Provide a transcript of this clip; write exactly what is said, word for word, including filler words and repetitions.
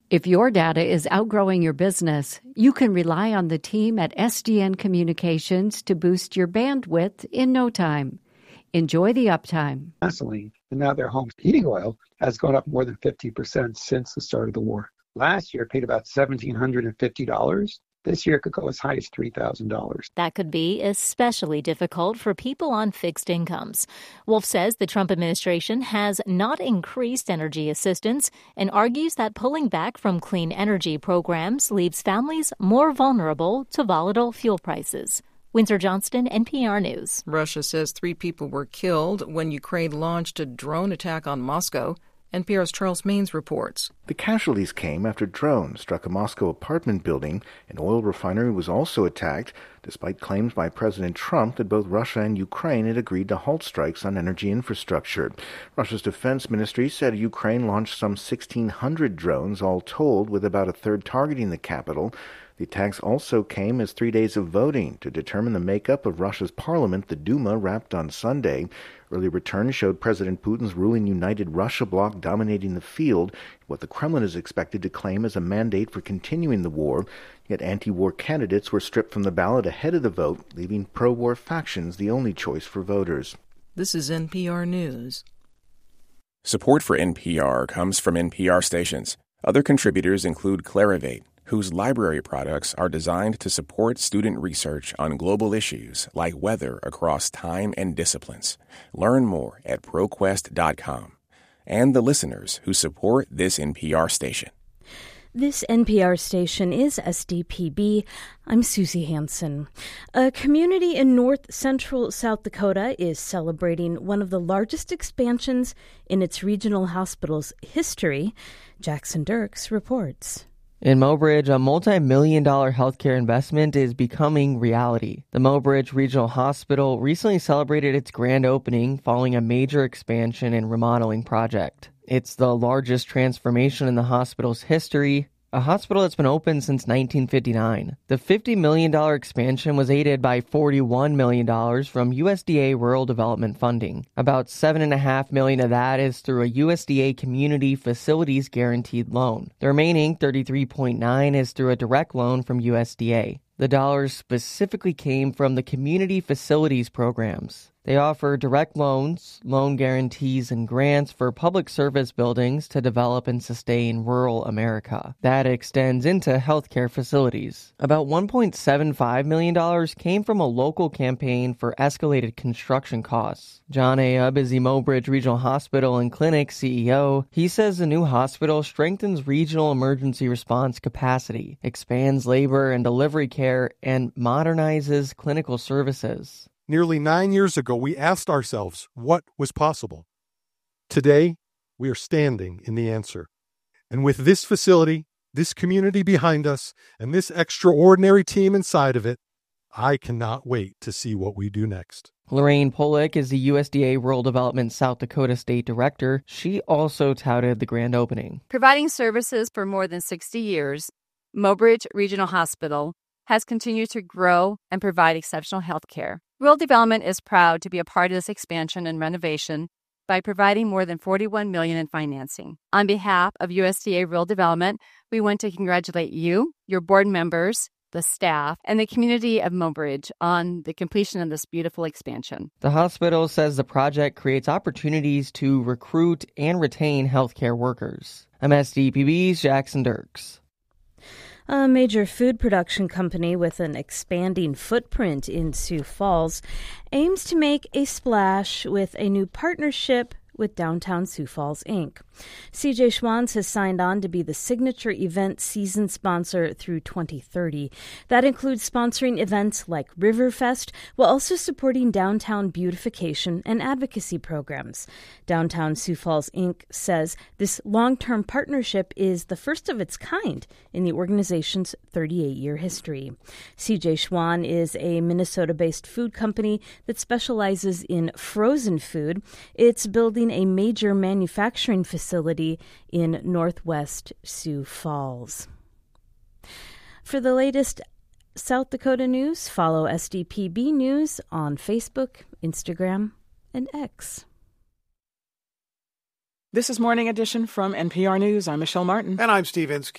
If your data is outgrowing your business, you can rely on the team at S D N Communications to boost your bandwidth in no time. Enjoy the uptime. Gasoline, and now their home heating oil has gone up more than fifty percent since the start of the war. Last year, it paid about one thousand seven hundred fifty dollars. This year, it could go as high as three thousand dollars. That could be especially difficult for people on fixed incomes. Wolf says the Trump administration has not increased energy assistance and argues that pulling back from clean energy programs leaves families more vulnerable to volatile fuel prices. Windsor Johnston, N P R News. Russia says three people were killed when Ukraine launched a drone attack on Moscow. N P R's Charles Maines reports. The casualties came after drones struck a Moscow apartment building. An oil refinery was also attacked, despite claims by President Trump that both Russia and Ukraine had agreed to halt strikes on energy infrastructure. Russia's defense ministry said Ukraine launched some sixteen hundred drones, all told, with about a third targeting the capital. The attacks also came as three days of voting to determine the makeup of Russia's parliament, the Duma, wrapped on Sunday. Early returns showed President Putin's ruling United Russia bloc dominating the field, what the Kremlin is expected to claim as a mandate for continuing the war. Yet anti-war candidates were stripped from the ballot ahead of the vote, leaving pro-war factions the only choice for voters. This is N P R News. Support for N P R comes from N P R stations. Other contributors include Clarivate, whose library products are designed to support student research on global issues like weather across time and disciplines. Learn more at ProQuest dot com. And the listeners who support this N P R station. This N P R station is S D P B. I'm Susie Hansen. A community in north-central South Dakota is celebrating one of the largest expansions in its regional hospital's history. Jackson Dirks reports. In Mobridge, a multi-million dollar healthcare investment is becoming reality. The Mobridge Regional Hospital recently celebrated its grand opening following a major expansion and remodeling project. It's the largest transformation in the hospital's history, a hospital that's been open since nineteen fifty-nine. The fifty million dollars expansion was aided by forty-one million dollars from U S D A rural development funding. About seven point five million dollars of that is through a U S D A Community Facilities Guaranteed Loan. The remaining thirty-three point nine is through a direct loan from U S D A. The dollars specifically came from the Community Facilities programs. They offer direct loans, loan guarantees, and grants for public service buildings to develop and sustain rural America. That extends into healthcare facilities. About one point seven five million dollars came from a local campaign for escalated construction costs. John Ayub is the Mobridge Regional Hospital and Clinic C E O. He says the new hospital strengthens regional emergency response capacity, expands labor and delivery care, and modernizes clinical services. Nearly nine years ago, we asked ourselves what was possible. Today, we are standing in the answer. And with this facility, this community behind us, and this extraordinary team inside of it, I cannot wait to see what we do next. Lorraine Polick is the U S D A Rural Development South Dakota State Director. She also touted the grand opening. Providing services for more than sixty years, Mobridge Regional Hospital has continued to grow and provide exceptional health care. Rural Development is proud to be a part of this expansion and renovation by providing more than forty-one million dollars in financing. On behalf of U S D A Rural Development, we want to congratulate you, your board members, the staff, and the community of Mobridge on the completion of this beautiful expansion. The hospital says the project creates opportunities to recruit and retain healthcare workers. I'm S D P B's Jackson Dirks. A major food production company with an expanding footprint in Sioux Falls aims to make a splash with a new partnership with Downtown Sioux Falls, Incorporated. C J Schwans has signed on to be the signature event season sponsor through twenty thirty. That includes sponsoring events like Riverfest while also supporting downtown beautification and advocacy programs. Downtown Sioux Falls, Incorporated says this long-term partnership is the first of its kind in the organization's thirty-eight-year history. C J Schwan is a Minnesota-based food company that specializes in frozen food. It's building a major manufacturing facility in northwest Sioux Falls. For the latest South Dakota news, follow S D P B News on Facebook, Instagram, and X. This is Morning Edition from N P R News. I'm Michelle Martin. And I'm Steve Inskeep.